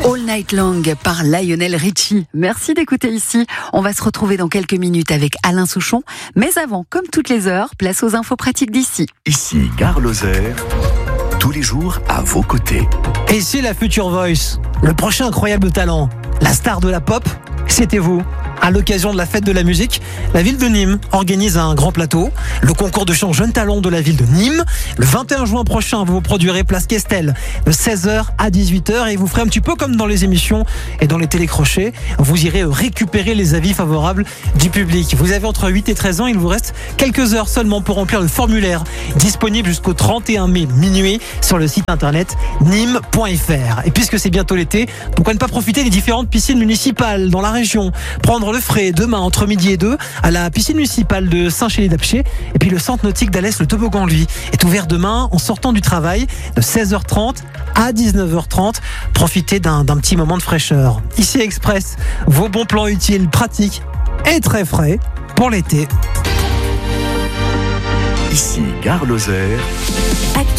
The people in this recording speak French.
All Night Long par Lionel Richie. Merci d'écouter ici. On va se retrouver dans quelques minutes avec Alain Souchon. Mais avant, comme toutes les heures, place aux infos pratiques d'ici. Ici, Gare Lozère, tous les jours à vos côtés. Et ici la Future Voice, le prochain incroyable talent, la star de la pop, c'était vous. À l'occasion de la fête de la musique, la ville de Nîmes organise un grand plateau, le concours de chant Jeunes Talents de la ville de Nîmes. Le 21 juin prochain, vous vous produirez place Questel de 16h à 18h et vous ferez un petit peu comme dans les émissions et dans les télécrochets. Vous irez récupérer les avis favorables du public. Vous avez entre 8 et 13 ans, il vous reste quelques heures seulement pour remplir le formulaire disponible jusqu'au 31 mai minuit sur le site internet nîmes.fr. Et puisque c'est bientôt l'été, pourquoi ne pas profiter des différentes piscines municipales dans la région, prendre le frais demain entre midi et 2 à la piscine municipale de Saint-Chély-d'Apcher. Et puis le centre nautique d'Alès le toboggan, lui, est ouvert demain en sortant du travail de 16h30 à 19h30. Profitez d'un petit moment de fraîcheur. Ici Express, vos bons plans utiles, pratiques et très frais pour l'été. Ici, Gare Lozère.